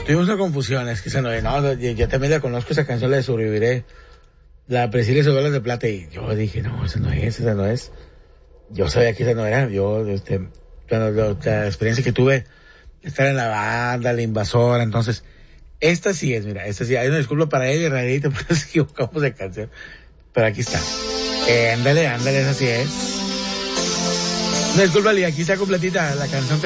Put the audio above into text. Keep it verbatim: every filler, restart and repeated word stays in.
Tuvimos una confusión, es que esa no es, no, yo, yo también la conozco, esa canción, la de Sobreviviré, la Priscila y sus bolas de plata, y yo dije, no, esa no es, esa no es. Yo sabía que esa no era, yo, este, bueno, lo, la experiencia que tuve, estar en la banda, la invasora, entonces, esta sí es, mira, esta sí, hay una disculpa para ella y Radito, porque nos equivocamos de canción, pero aquí está. Eh, ándale, ándale, esa sí es. Una disculpa, Lía, aquí está completita la canción que